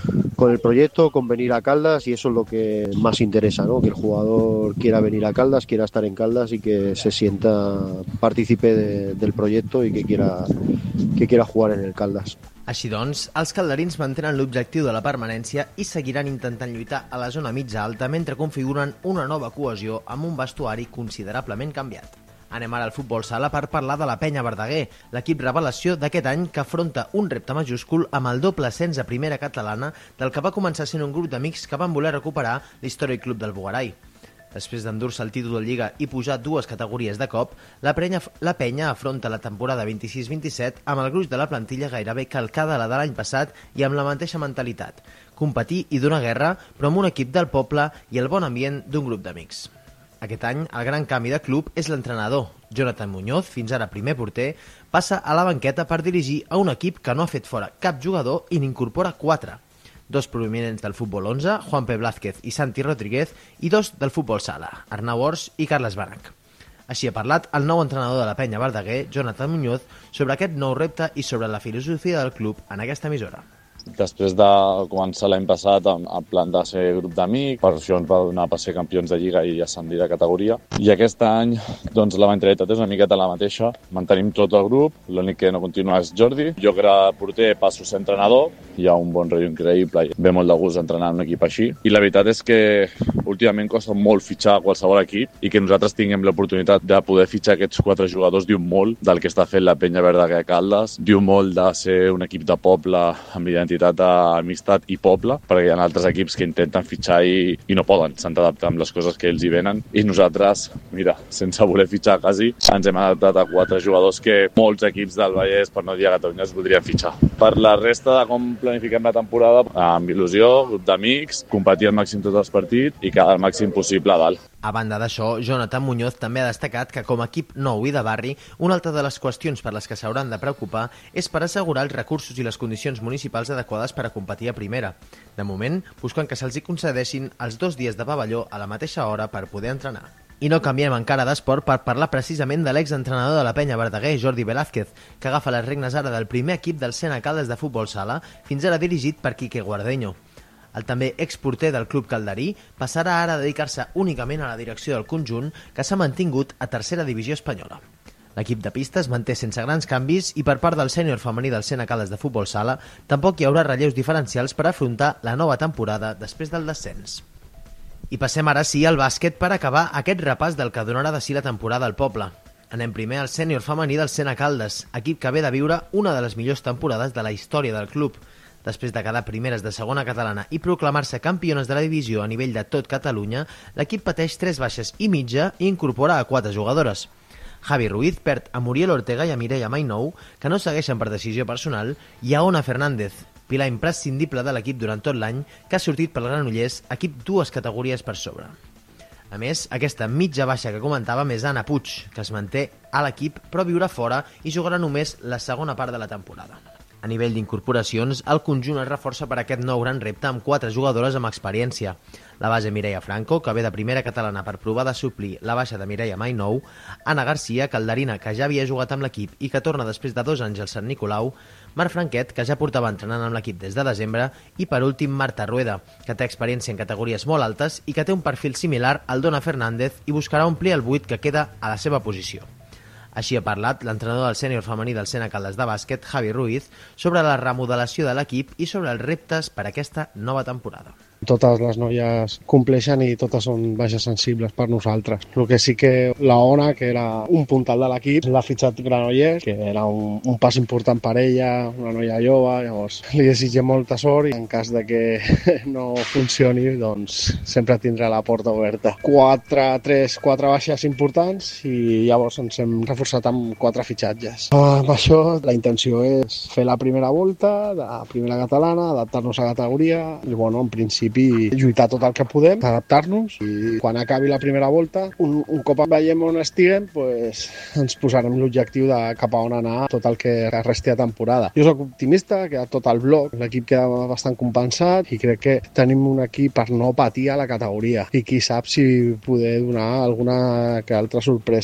con el proyecto, con venir a Caldas, y eso es lo que más interesa, ¿no? Que el jugador quiera venir a Caldas, quiera estar en Caldas y que se sienta partícipe de, del proyecto y que quiera, que quiera jugar en el Caldas. Així doncs, els calderins mantenen l'objectiu de la permanència i seguiran intentant lluitar a la zona mitja alta mentre configuren una nova cohesió amb un vestuari considerablement canviat. Anem ara al futbol sala per parlar de la Penya Verdaguer, l'equip revelació d'aquest any que afronta un repte majúscul amb el doble ascens a primera catalana del que va començar sent un grup d'amics que van voler recuperar l'històric club del Bogarai. Després d'endur-se el títol de Lliga i pujar dues categories de cop, la Penya, la Penya afronta la temporada vint-i-sis vint-i-set amb el gruix de la plantilla gairebé calcada a la de l'any passat i amb la mateixa mentalitat: competir i donar guerra, però amb un equip del poble i el bon ambient d'un grup d'amics. Aquest any, el gran canvi de club és l'entrenador. Jonathan Muñoz, fins ara primer porter, passa a la banqueta per dirigir a un equip que no ha fet fora cap jugador i n'incorpora quatre. Dos prominents del futbol onze, Juan P. Blázquez i Santi Rodríguez, i dos del futbol sala, Arnau Ors i Carles Bànec. Així ha parlat el nou entrenador de la Penya Verdaguer, Jonathan Muñoz, sobre aquest nou repte i sobre la filosofia del club en aquesta emissora. Després de començar l'any passat en plan de ser grup d'amics, per això ens va donar per ser campions de Lliga i ascendir de categoria. I aquest any doncs, la mentalitat és una miqueta la mateixa. Mantenim tot el grup, l'únic que no continua és Jordi. Jo que era porter passo a ser entrenador, hi ha un bon rotllo increïble i ve molt de gust entrenar un equip així. I la veritat és que últimament costa molt fitxar qualsevol equip i que nosaltres tinguem l'oportunitat de poder fitxar aquests quatre jugadors diu molt del que està fent la Penya Verdaguer Caldes, diu molt de ser un equip de poble amb identitat d'amistat i poble, perquè hi ha altres equips que intenten fitxar i, i no poden, s'han d'adaptar amb les coses que ells hi venen, i nosaltres, mira, sense voler fitxar quasi, ens hem adaptat a quatre jugadors que molts equips del Vallès, per no dir a Catalunya, es voldrien fitxar. Per la resta de com planifiquem la temporada, amb il·lusió, grup d'amics, competir al màxim tots els partits i quedar al màxim possible a dalt. A banda d'això, Jonathan Muñoz també ha destacat que com a equip nou i de barri, una altra de les qüestions per les que s'hauran de preocupar és per assegurar els recursos i les condicions municipals adequades per a competir a primera. De moment, busquen que se'ls hi concedeixin els dos dies de pavelló a la mateixa hora per poder entrenar. I no canviem encara d'esport per parlar precisament de l'exentrenador de la Penya Verdaguer, Jordi Velázquez, que agafa les regnes ara del primer equip del Sena Caldes de futbol sala, fins ara dirigit per Quique Guardeño. El també exporter del club calderí passarà ara a dedicar-se únicament a la direcció del conjunt que s'ha mantingut a tercera divisió espanyola. L'equip de pista es manté sense grans canvis i per part del sènior femení del Sena Caldes de futbol sala tampoc hi haurà relleus diferencials per afrontar la nova temporada després del descens. I passem ara sí al bàsquet per acabar aquest repàs del que donarà de si la temporada al poble. Anem primer al sènior femení del Sena Caldes, equip que ve de viure una de les millors temporades de la història del club. Després de quedar primeres de segona catalana i proclamar-se campiones de la divisió a nivell de tot Catalunya, l'equip pateix tres baixes i mitja i incorpora a quatre jugadores. Javi Ruiz perd a Muriel Ortega i a Mireia Mainou, que no segueixen per decisió personal, i a Ona Fernández, pilar imprescindible de l'equip durant tot l'any, que ha sortit pel Granollers, equip dues categories per sobre. A més, aquesta mitja baixa que comentàvem és Anna Puig, que es manté a l'equip però viurà fora i jugarà només la segona part de la temporada. A nivell d'incorporacions, el conjunt es reforça per aquest nou gran repte amb quatre jugadores amb experiència. La base Mireia Franco, que ve de primera catalana per provar de suplir la baixa de Mireia Mainou, Anna Garcia, calderina, que ja havia jugat amb l'equip i que torna després de dos anys al Sant Nicolau, Marc Franquet, que ja portava entrenant amb l'equip des de desembre, i per últim Marta Rueda, que té experiència en categories molt altes i que té un perfil similar al d'Ona Fernández i buscarà omplir el buit que queda a la seva posició. Així ha parlat l'entrenador del sènior femení del Sena Caldes de bàsquet, Javi Ruiz, sobre la remodelació de l'equip i sobre els reptes per a aquesta nova temporada. Totes les noies compleixen i totes són baixes sensibles per nosaltres. El que sí que la Ona, que era un puntal de l'equip, l'ha fitxat Granollers, que era un, un pas important per ella, una noia jove, llavors li desitgem molta sort i en cas de que no funcioni, doncs sempre tindrà la porta oberta. Quatre, tres, quatre baixes importants i llavors ens hem reforçat amb quatre fitxatges. Amb això la intenció és fer la primera volta de la primera catalana, adaptar-nos a la categoria i bueno, en principi lluitar tot el que podem, adaptar-nos i quan acabi la primera volta, un, un cop veiem on estiguem, pues, ens posarem l'objectiu de cap a on anar tot el que resti de temporada. Jo soc optimista, que tot el bloc, l'equip queda bastant compensat i crec que tenim un equip per no patir a la categoria i qui sap si poder donar alguna que altra sorpresa.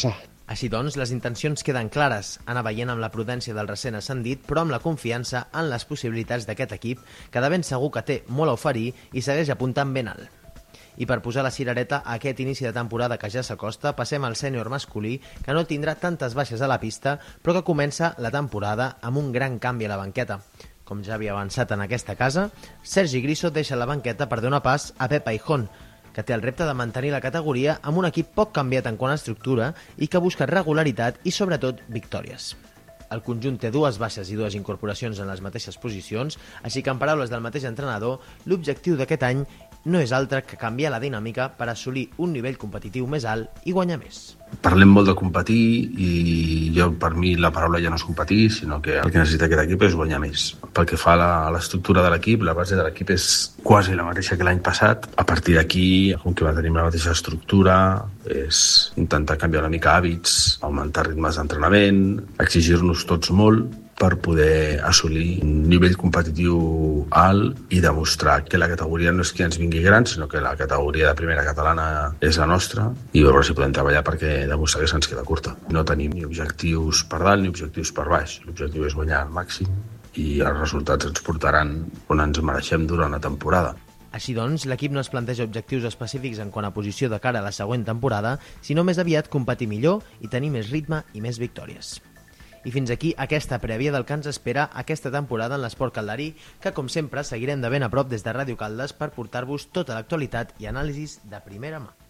Així doncs, les intencions queden clares, anar veient amb la prudència del recent ascendit, però amb la confiança en les possibilitats d'aquest equip, que de ben segur que té molt a oferir i segueix apuntant ben alt. I per posar la cirereta a aquest inici de temporada que ja s'acosta, passem al sènior masculí, que no tindrà tantes baixes a la pista, però que comença la temporada amb un gran canvi a la banqueta. Com ja havia avançat en aquesta casa, Sergi Griso deixa la banqueta per donar pas a Pep Aijón, que té el repte de mantenir la categoria amb un equip poc canviat en quant a estructura i que busca regularitat i, sobretot, victòries. El conjunt té dues baixes i dues incorporacions en les mateixes posicions, així que, en paraules del mateix entrenador, l'objectiu d'aquest any no és altre que canviar la dinàmica per assolir un nivell competitiu més alt i guanyar més. Parlem molt de competir i jo, per mi, la paraula ja no és competir, sinó que el que necessita aquest equip és guanyar més. Pel que fa a la, a l'estructura de l'equip, la base de l'equip és quasi la mateixa que l'any passat. A partir d'aquí, com que va tenir la mateixa estructura, és intentar canviar una mica hàbits, augmentar ritmes d'entrenament, exigir-nos tots molt per poder assolir un nivell competitiu alt i demostrar que la categoria no és que ens vingui gran, sinó que la categoria de primera catalana és la nostra i veure si podem treballar perquè demostrar que se'ns queda curta. No tenim ni objectius per dalt ni objectius per baix. L'objectiu és guanyar al màxim i els resultats ens portaran on ens mereixem durant la temporada. Així doncs, l'equip no es planteja objectius específics en quant a posició de cara a la següent temporada, sinó més aviat competir millor i tenir més ritme i més victòries. I fins aquí aquesta prèvia del que ens espera aquesta temporada en l'esport calderí, que com sempre seguirem de ben a prop des de Ràdio Caldes per portar-vos tota l'actualitat i anàlisis de primera mà.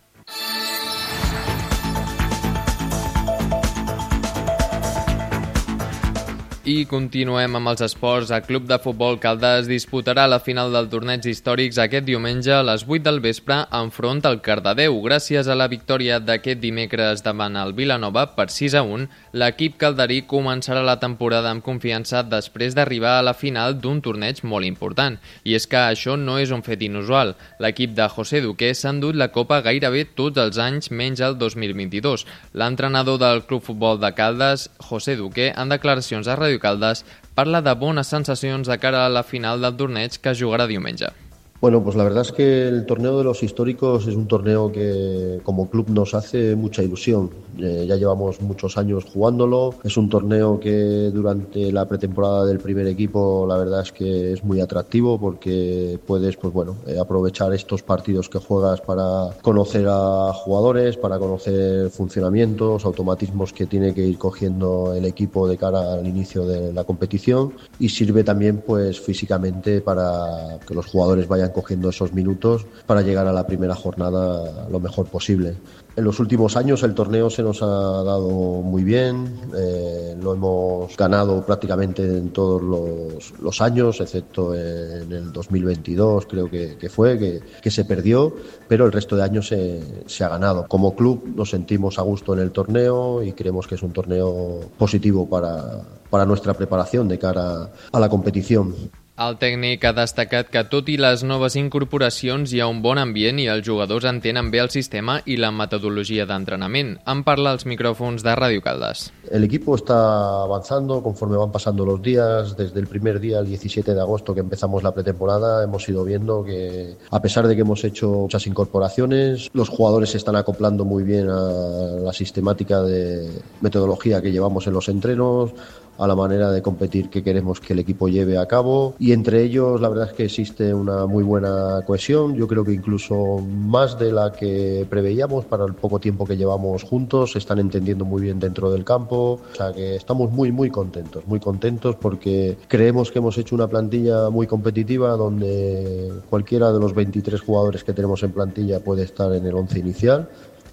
I continuem amb els esports. El Club de Futbol Caldes disputarà la final del torneig històrics aquest diumenge a les vuit del vespre enfront al Cardedeu. Gràcies a la victòria d'aquest dimecres davant el Vilanova per sis a un, l'equip calderí començarà la temporada amb confiança després d'arribar a la final d'un torneig molt important. I és que això no és un fet inusual. L'equip de José Duque s'ha endut la Copa gairebé tots els anys menys el dos mil vint-i-dos. L'entrenador del Club Futbol de Caldes, José Duque, en declaracions a Ràdio Caldes, parla de bones sensacions de cara a la final del torneig que es jugarà diumenge. Bueno, pues la verdad es que el torneo de los históricos es un torneo que como club nos hace mucha ilusión. Eh, ya llevamos muchos años jugándolo. Es un torneo que durante la pretemporada del primer equipo la verdad es que es muy atractivo porque puedes, pues bueno, eh, aprovechar estos partidos que juegas para conocer a jugadores, para conocer funcionamientos, automatismos que tiene que ir cogiendo el equipo de cara al inicio de la competición, y sirve también pues físicamente para que los jugadores vayan cogiendo esos minutos para llegar a la primera jornada lo mejor posible. En los últimos años el torneo se nos ha dado muy bien, eh, lo hemos ganado prácticamente en todos los, los años, excepto en el dos mil veintidós creo que, que fue, que, que se perdió, pero el resto de años se, se ha ganado. Como club nos sentimos a gusto en el torneo y creemos que es un torneo positivo para, para nuestra preparación de cara a la competición. El tècnic ha destacat que tot i les noves incorporacions hi ha un bon ambient i els jugadors entenen bé el sistema i la metodologia d'entrenament. En parla als micrófonos de Ràdio Caldes. El equipo está avanzando conforme van pasando los días. Desde el primer día, el diecisiete de agosto, que empezamos la pretemporada, hemos ido viendo que, a pesar de que hemos hecho muchas incorporaciones, los jugadores se están acoplando muy bien a la sistemática de metodología que llevamos en los entrenos, a la manera de competir que queremos que el equipo lleve a cabo, y entre ellos la verdad es que existe una muy buena cohesión. Yo creo que incluso más de la que preveíamos para el poco tiempo que llevamos juntos. Se están entendiendo muy bien dentro del campo, o sea que estamos muy muy contentos, muy contentos porque creemos que hemos hecho una plantilla muy competitiva donde cualquiera de los veintitrés jugadores que tenemos en plantilla puede estar en el once inicial,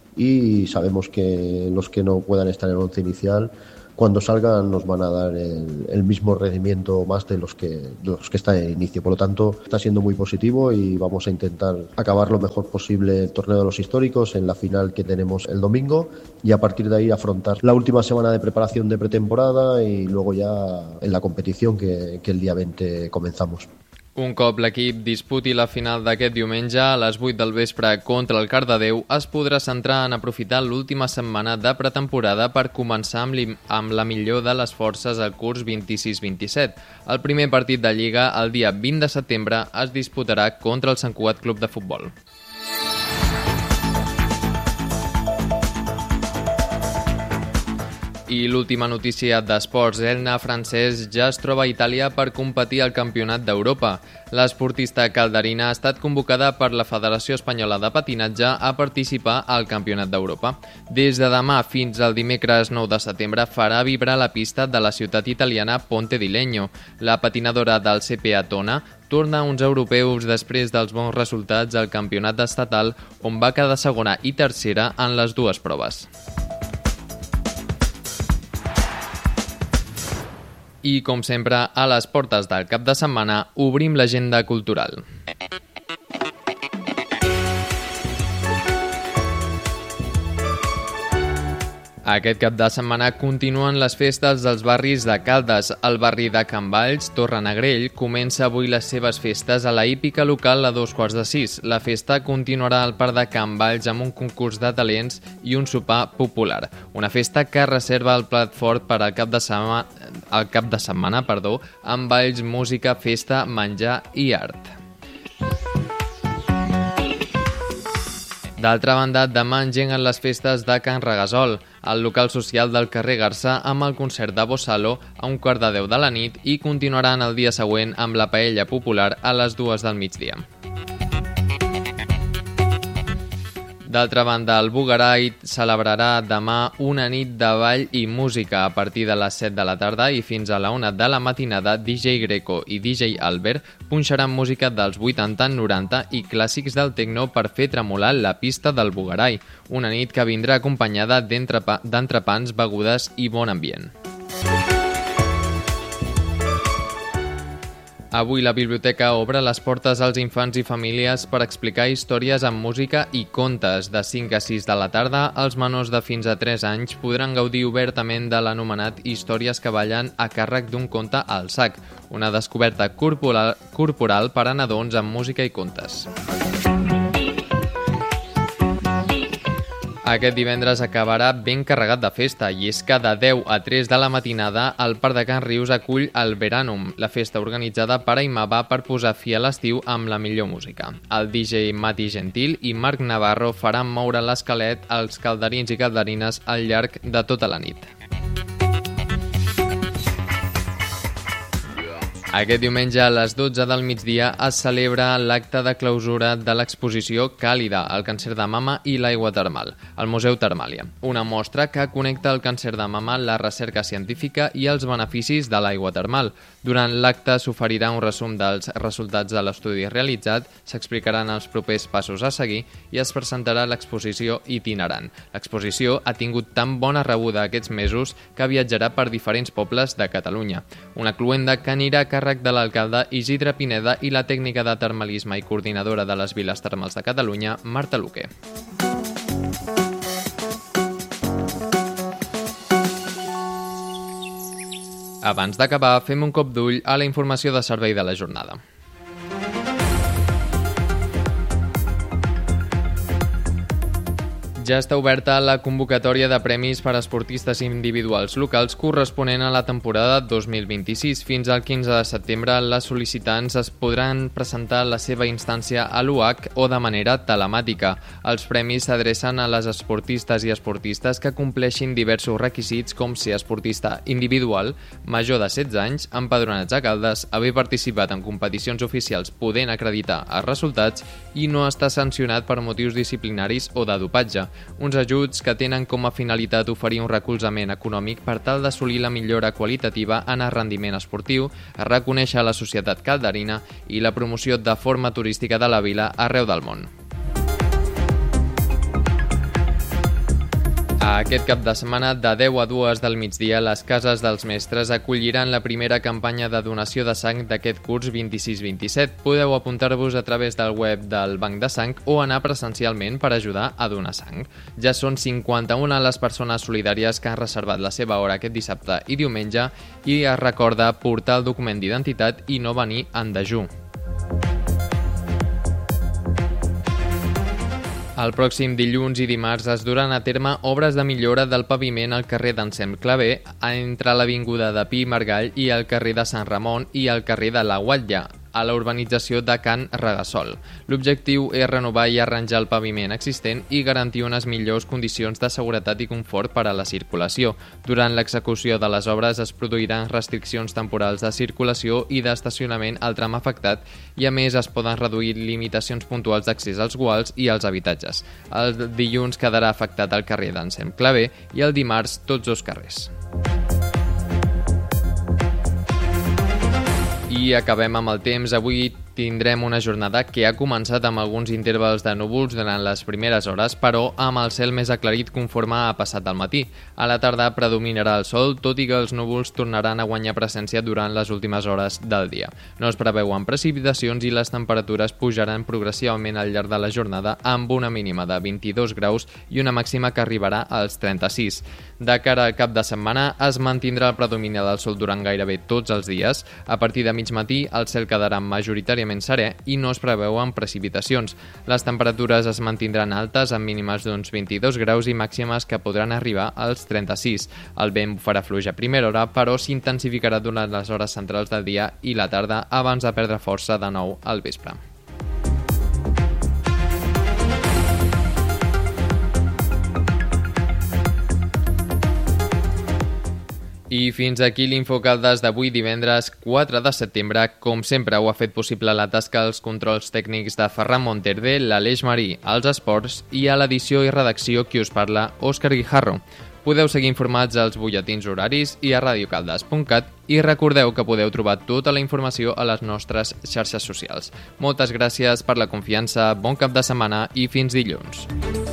y sabemos que los que no puedan estar en el once inicial, cuando salgan nos van a dar el, el mismo rendimiento más de los que de los que están en el inicio. Por lo tanto, está siendo muy positivo y vamos a intentar acabar lo mejor posible el torneo de los históricos en la final que tenemos el domingo, y a partir de ahí afrontar la última semana de preparación de pretemporada y luego ya en la competición que, que el día veinte comenzamos. Un cop l'equip disputi la final d'aquest diumenge a les vuit del vespre contra el Cardedeu, es podrà centrar en aprofitar l'última setmana de pretemporada per començar amb, amb la millor de les forces al curs vint-i-sis vint-i-set. El primer partit de Lliga, el dia vint de setembre, es disputarà contra el Sant Cugat Club de Futbol. I l'última notícia d'esports, Elna Francesc ja es troba a Itàlia per competir al Campionat d'Europa. L'esportista calderina ha estat convocada per la Federació Espanyola de Patinatge a participar al Campionat d'Europa. Des de demà fins al dimecres nou de setembre farà vibrar la pista de la ciutat italiana Ponte di Legno. La patinadora del C P A Tona torna a uns europeus després dels bons resultats al campionat estatal, on va quedar segona i tercera en les dues proves. I, com sempre, a les portes del cap de setmana, obrim l'agenda cultural. Aquest cap de setmana continuen les festes dels barris de Caldes. El barri de Can Valls, Torrenegrell, comença avui les seves festes a la hípica local a dos quarts de sis. La festa continuarà al parc de Can Valls amb un concurs de talents i un sopar popular. Una festa que reserva el plat fort per al cap de setmana, al cap de setmana perdó, amb balls, música, festa, menjar i art. D'altra banda, demà engeguen les festes de Can Regasol, al local social del carrer Garça, amb el concert de Bossalo a un quart de deu de la nit i continuaran el dia següent amb la paella popular a les dues del migdia. D'altra banda, el Bugarai celebrarà demà una nit de ball i música a partir de les set de la tarda i fins a la una de la matinada. D J Greco i D J Albert punxaran música dels vuitanta, noranta i clàssics del techno per fer tremolar la pista del Bugarai. Una nit que vindrà acompanyada d'entrepans, begudes i bon ambient. Avui la biblioteca obre les portes als infants i famílies per explicar històries amb música i contes. De cinc a sis de la tarda, els menors de fins a tres anys podran gaudir obertament de l'anomenat Històries que ballen a càrrec d'un conte al sac, una descoberta corporal, corporal per a nadons amb música i contes. Aquest divendres acabarà ben carregat de festa i és que de deu a tres de la matinada el Parc de Can Rius acull el Veranum, la festa organitzada per Aimaba per posar fi a l'estiu amb la millor música. El D J Mati Gentil i Marc Navarro faran moure l'esquelet als calderins i calderines al llarg de tota la nit. Aquest diumenge a les dotze del migdia es celebra l'acte de clausura de l'exposició Càlida, el càncer de mama i l'aigua termal, al Museu Termàlia. Una mostra que connecta el càncer de mama, la recerca científica i els beneficis de l'aigua termal. Durant l'acte s'oferirà un resum dels resultats de l'estudi realitzat, s'explicaran els propers passos a seguir i es presentarà l'exposició itinerant. L'exposició ha tingut tan bona rebuda aquests mesos que viatjarà per diferents pobles de Catalunya. Una cluenda que anirà a càrrec de l'alcalde Isidre Pineda i la tècnica de termalisme i coordinadora de les viles termals de Catalunya, Marta Luque. Abans d'acabar, fem un cop d'ull a la informació de servei de la jornada. Ja està oberta la convocatòria de premis per a esportistes individuals locals corresponent a la temporada dos mil vint-i-sis. Fins al quinze de setembre, les sol·licitants es podran presentar la seva instància a l'U H o de manera telemàtica. Els premis s'adrecen a les esportistes i esportistes que compleixin diversos requisits com ser esportista individual, major de setze anys, empadronats a Caldes, haver participat en competicions oficials podent acreditar els resultats i no estar sancionat per motius disciplinaris o de dopatge. Uns ajuts que tenen com a finalitat oferir un recolzament econòmic per tal d'assolir la millora qualitativa en el rendiment esportiu, reconèixer la societat calderina i la promoció de forma turística de la vila arreu del món. Aquest cap de setmana, de deu a dues del migdia, les cases dels mestres acolliran la primera campanya de donació de sang d'aquest curs vint-i-sis vint-i-set. Podeu apuntar-vos a través del web del Banc de Sang o anar presencialment per ajudar a donar sang. Ja són cinquanta-una les persones solidàries que han reservat la seva hora aquest dissabte i diumenge i es recorda portar el document d'identitat i no venir en dejú. El pròxim dilluns i dimarts es duran a terme obres de millora del paviment al carrer d'Anselm Clavé entre l'avinguda de Pi i Margall i el carrer de Sant Ramon i el carrer de la Guatlla. a la urbanització de Can Regasol. L'objectiu és renovar i arranjar el paviment existent i garantir unes millors condicions de seguretat i confort per a la circulació. Durant l'execució de les obres es produiran restriccions temporals de circulació i d'estacionament al tram afectat i a més es poden reduir limitacions puntuals d'accés als guals i als habitatges. El dilluns quedarà afectat el carrer d'Anselm Clavé i el dimarts tots dos carrers. I acabem amb el temps. Avui tindrem una jornada que ha començat amb alguns intervals de núvols durant les primeres hores, però amb el cel més aclarit conforme ha passat el matí. A la tarda predominarà el sol, tot i que els núvols tornaran a guanyar presència durant les últimes hores del dia. No es preveuen precipitacions i les temperatures pujaran progressivament al llarg de la jornada amb una mínima de vint-i-dos graus i una màxima que arribarà als trenta-sis. De cara al cap de setmana es mantindrà el predomini del sol durant gairebé tots els dies. A partir de mig matí el cel quedarà majoritàriament serè i no es preveuen precipitacions. Les temperatures es mantindran altes amb mínimes d'uns vint-i-dos graus i màximes que podran arribar als trenta-sis. El vent farà fluix a primera hora, però s'intensificarà durant les hores centrals del dia i la tarda abans de perdre força de nou al vespre. I fins aquí l'Infocaldes d'avui divendres quatre de setembre. Com sempre ho ha fet possible la tasca als controls tècnics de Ferran Monterde, l'Aleix Marí, als esports i a l'edició i redacció qui us parla, Òscar Guijarro. Podeu seguir informats als butlletins horaris i a radiocaldes punt cat i recordeu que podeu trobar tota la informació a les nostres xarxes socials. Moltes gràcies per la confiança, bon cap de setmana i fins dilluns.